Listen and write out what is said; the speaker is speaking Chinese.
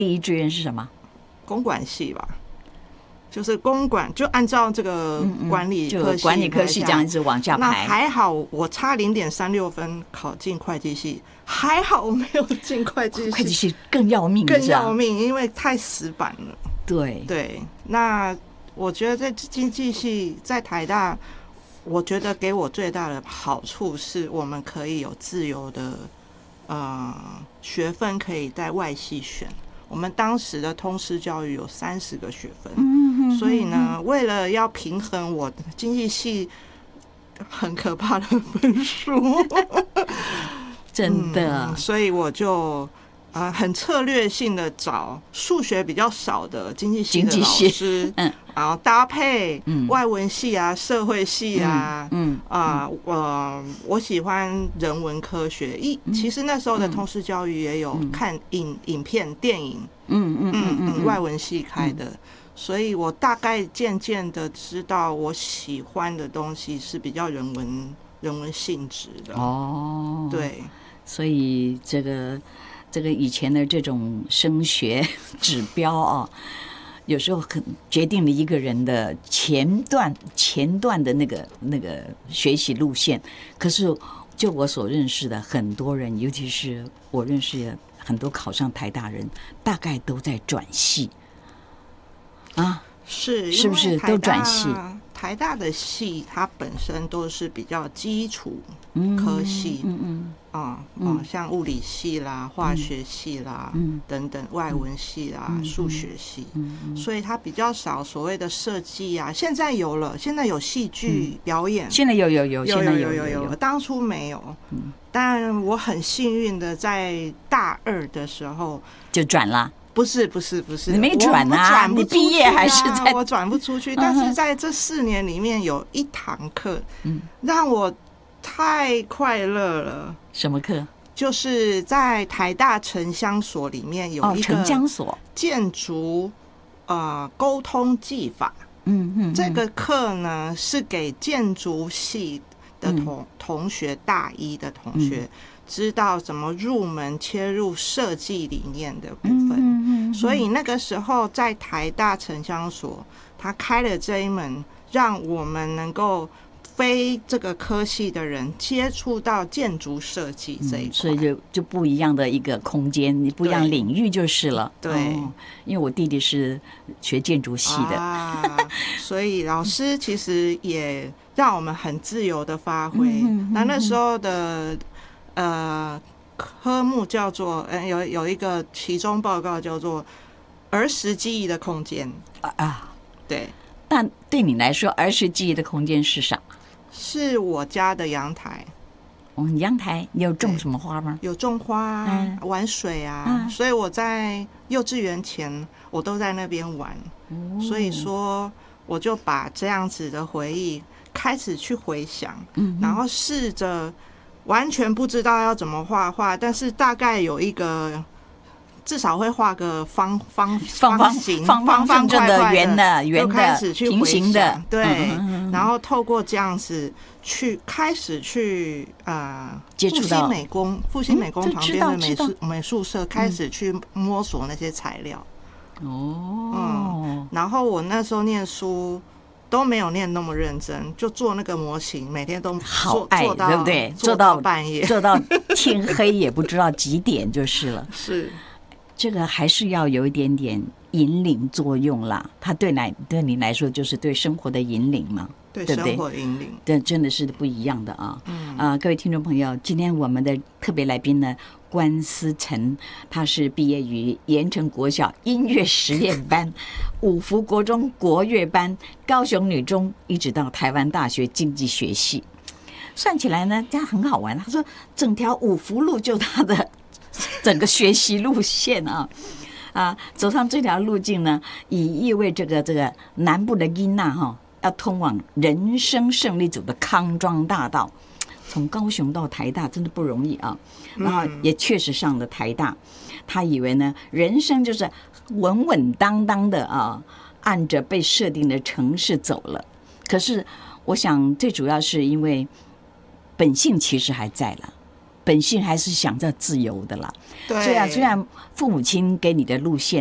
第一志愿是什么？ 公管系吧，就是公管，就按照这个管理科系， 就管理科系这样一直往下排。 那还好，我差0.36分考进会计系，还好我没有进会计系。 会计系更要命， 更要命，因为太死板了。对，那我觉得在经济系在台大，我觉得给我最大的好处是我们可以有自由的学分可以在外系选。我们当时的通识教育有30个学分，所以呢，为了要平衡我经济系很可怕的分数， 真的， 所以我就很策略性的找数学比较少的经济系的老师，然后搭配外文系啊、社会系啊，我喜欢人文科学。其实那时候的通识教育也有看影片、电影，外文系开的，所以我大概渐渐的知道我喜欢的东西是比较人文性质的。哦，对， 所以这个以前的这种升学指标啊，有时候很决定了一个人的前段的那个学习路线。可是就我所认识的很多人，尤其是我认识的很多考上台大人，大概都在转系啊，是不是都转系？ 台大的系它本身都是比较基础科系，像物理系啦、化学系啦等等，外文系啦、数学系，所以它比较少所谓的设计啊。现在有了，现在有戏剧表演， 现在有， 当初没有。但我很幸运的在大2的时候就转了。 不是， 你没转啊！你毕业还是在我转不出去。但是在这4年里面，有一堂课，让我太快乐了。 什么课？ 就是在台大城乡所里面有一个城乡所建筑沟通技法。这个课呢是给建筑系的同学，大1的同学。知道怎么入门切入设计理念的部分，所以那个时候在台大城乡所，他开了这一门，让我们能够非这个科系的人接触到建筑设计这一块， 所以就不一样的一个空间，不一样领域就是了。 对， 因为我弟弟是学建筑系的， 所以老师其实也让我们很自由的发挥。那时候的科目叫做有一个期中报告叫做儿时记忆的空间对。 但对你来说，儿时记忆的空间是啥？ 是我家的阳台。 阳台你有种什么花吗？ 有种花玩水所以我在幼稚园前我都在那边玩。所以说我就把这样子的回忆开始去回想，然后试着完全不知道要怎么画，但是大概有一个至少会画个方形、方块的、圆的、就开始去平行的， 对。然后透过这样子去开始去接触到复兴美工旁边的美术社，开始去摸索那些材料。然后我那时候念书都没有念那么认真，就做那个模型，每天都好爱， 做到对不对？ 做到半夜， 做到天黑也不知道几点就是了。 是， 这个还是要有一点点引领作用啦。它对你来说就是对生活的引领嘛， 对不对？ 生活的引领， 这真的是不一样的啊。各位听众朋友，今天我们的特别来宾呢，关思成，他是毕业于盐城国小音乐实验班、五福国中国乐班、高雄女中，一直到台湾大学经济学系。算起来呢，这样很好玩。他说，整条五福路就他的整个学习路线走上这条路径呢，意味这个南部的囡仔要通往人生胜利组的康庄大道。从高雄到台大真的不容易啊，然后也确实上了台大。他以为呢，人生就是稳稳当当的按着被设定的程式走了。可是我想最主要是因为本性其实还在了， 本性还是想着自由的啦。 对， 虽然父母亲给你的路线